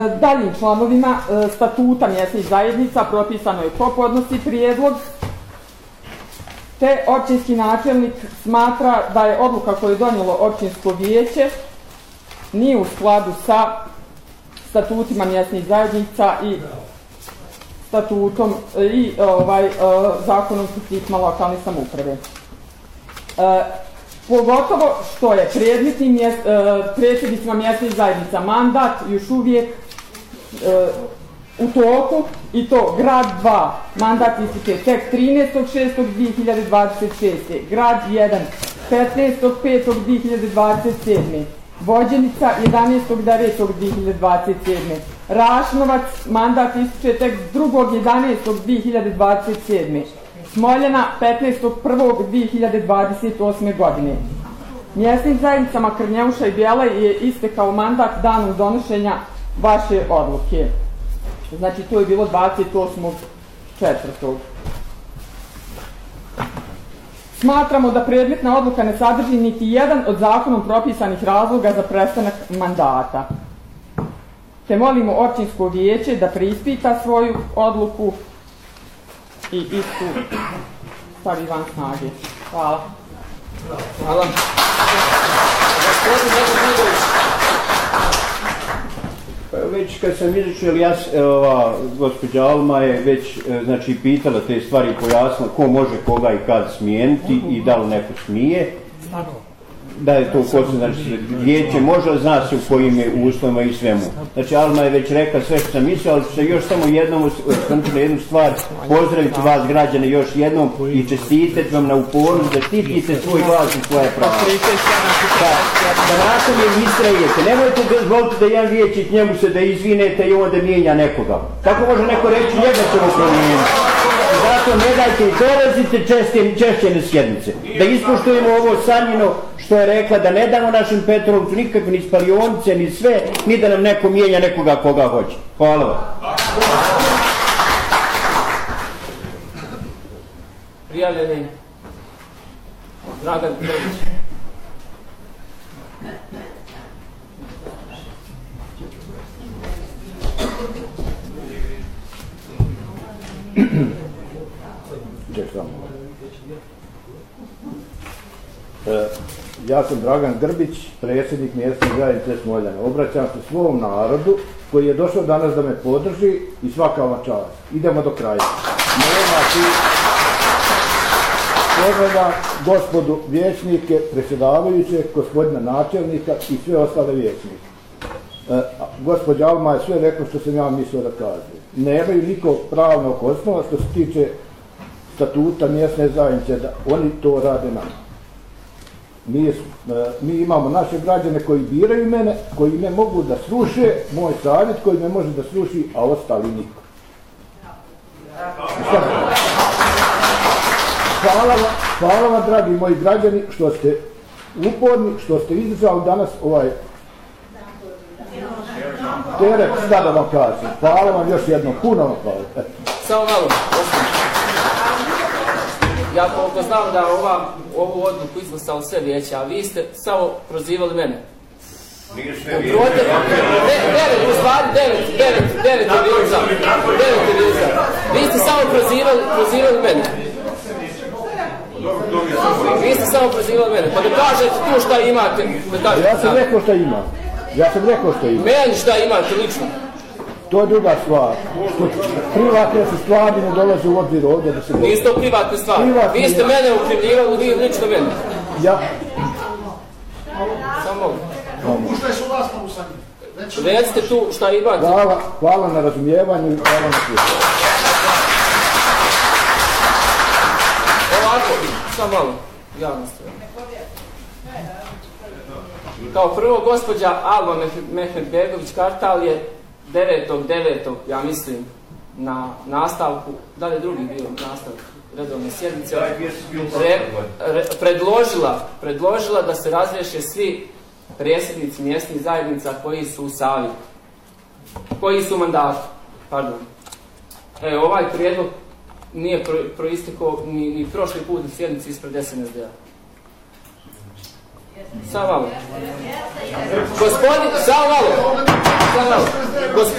Daljim članovima statuta mjesnih zajednica propisano je ko podnosi prijedlog, te općinski načelnik smatra da je odluka koju je donijelo općinsko vijeće nije u skladu sa statutima mjesnih zajednica i statutom i zakonom sušnicima lokalne samouprave. Pogotovo što je predsjednicima mjesnih zajednica mandat još uvijek u toku, i to grad 2 mandat ističe tek 13.6.2026. grad 1 15.5.2027. Vođenica 11.9.2027. Rašnovac mandat ističe tek 2.11.2027. Smoljena 15.1.2028. godine. Mjesnim zajednicama Krnjeuša i Bijela je istekao mandat danom donošenja vaše odluke. Znači to je bilo 28.4. Smatramo da predmetna odluka ne sadrži niti jedan od zakonom propisanih razloga za prestanak mandata. Te molimo općinsko vijeće da preispita svoju odluku i istu stavi van snage. Hvala. Hvala. Gospodin Nedović. Već kad sam izašao, gospođa Alma je već pitala te stvari, pojasnila ko može koga i kad smijeniti i da li neko smije. Da je to kod vijeće može, zna se u kojim je uslovima i svemu. Znači Alma je već rekla sve što sam mislio, ali ću se još samo jednom osvrnuti na jednu stvar, pozdraviti vas građane još jednom i čestitati vam na upornost da štitite svoj glas i svoje prava. Da nakon je istrajete, nemojte dozvoliti da jedan vijećnik njemu se da izvinete i onda mijenja nekoga. Kako može neko reći, njega ćemo promijeniti? Zato ne dajte i dolazite češće na sjednice. Da ispoštujemo ovo Sanjino što je rekla, da ne damo našim Petrovcu nikakve ni spalionice, ni sve, ni da nam neko mijenja nekoga koga hoće. Hvala vam. Prijavljeni Dragan Grbić. Ja sam Dragan Grbić, predsjednik mjesne zajednice Smoljana. Obraćam se svom narodu koji je došao danas da me podrži i svaka vam čast. Idemo do kraja. Pozdravljam gospodu vijećnike, predsjedavajuće, gospodina načelnika i sve ostale vijećnike. Gospođa Alma je sve rekla što sam ja mislio da kaže. Nemaju niko pravnog osnova što se tiče statuta mjesne zajednice, da oni to rade nama. Mi imamo naše građane koji biraju mene, koji me mogu da sluše, moj savjet koji me može da sluši, a ostali niko. Hvala vam, dragi moji građani, što ste uporni, što ste izdržali danas ovaj teret, šta da vam kažem. Hvala vam još jednom, puno vam hvala. Samo malo, ja koliko znam da ovu odluku izglasalo sve vijeće, a vi ste samo prozivali mene. Nije sve vijeće. U stvari devet je bilo za. Vi ste samo prozivali mene. Vi ste samo prozivali mene. Pa da kažete tu šta imate. Ja sam rekao šta imam. Meni šta imate lično. To je druga stvar. Privatne se stvari ne dolaze u obzir ovdje da se... Niste to privatne stvari. Vi ste mene ukrivljivali, vi lično mene. Ja. Samo. Recite tu šta imate. Hvala na razumijevanju i hvala na slušanju. Ovako, samo malo. Javnost. Kao prvo, gospođa Alma Mehmedbegović Kartal je 9.9. ja mislim na nastavku, da li je drugi bio nastavak redovne sjednice, predložila da se razriješe svi predsjednici mjesnih zajednica koji su u savjetu, koji su u mandatu. Ovaj prijedlog nije proistekao ni prošli put na sjednici ispred SNSD-a. Samo malo. Gospodin, samo malo.